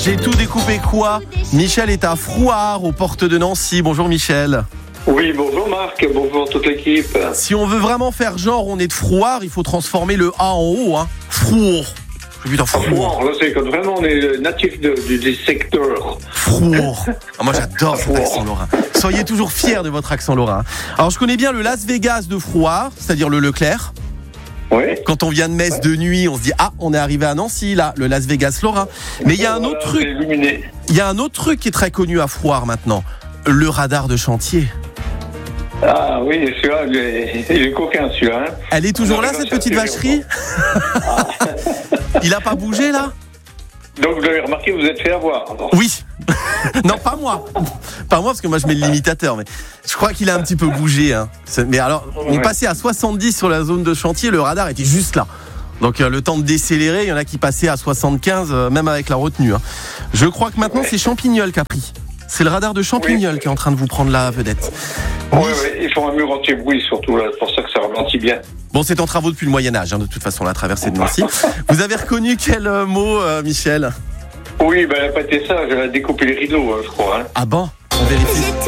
J'ai tout découpé quoi ? Michel est à Frouard, aux portes de Nancy. Bonjour Michel. Oui, bonjour Marc, bonjour toute l'équipe. Si on veut vraiment faire genre on est de Frouard, il faut transformer le A en O, hein. Frouard. Putain, Frouard. Là, c'est quand vraiment on est natif du secteur. Frouard. Moi j'adore cet accent lorrain. Soyez toujours fiers de votre accent lorrain. Alors je connais bien le Las Vegas de Frouard, c'est-à-dire le Leclerc. Oui. Quand on vient de Metz de nuit, on se dit on est arrivé à Nancy là, le Las Vegas lorrain. Mais il y a un autre truc. Il y a un autre truc qui est très connu à Frouard maintenant, le radar de chantier. Ah oui, celui-là, il est coquin celui-là. Hein. Elle est toujours là cette petite vacherie. Il a pas bougé là? Donc vous avez remarqué, vous êtes fait avoir. Oui. Non, pas moi. Pas moi parce que moi je mets le limitateur, mais je crois qu'il a un petit peu bougé. Hein. Mais alors, on passait à 70 sur la zone de chantier, le radar était juste là. Donc le temps de décélérer, il y en a qui passaient à 75, même avec la retenue. Hein. Je crois que maintenant c'est Champignol qui a pris. C'est le radar de Champignol qui est en train de vous prendre la vedette. Oui, ils font un mur anti-bruit surtout, là, c'est pour ça que ça ralentit bien. Bon, c'est en travaux depuis le Moyen-Âge, hein, de toute façon, la traversée de Nancy. Vous avez reconnu quel mot, Michel ? Oui, elle n'a pas été sage, elle a découpé les rideaux, je crois. Hein. Ah bon ? On vérifie.